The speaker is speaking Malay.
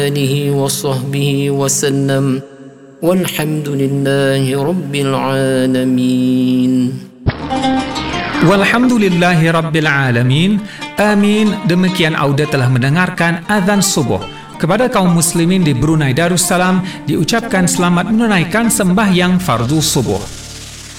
آله وصحبه وسلم والحمد لله رب العالمين. Walhamdulillahi Rabbil Alamin. Amin. Demikian Auda telah mendengarkan azan subuh. Kepada kaum muslimin di Brunei Darussalam diucapkan selamat menunaikan sembahyang fardu subuh.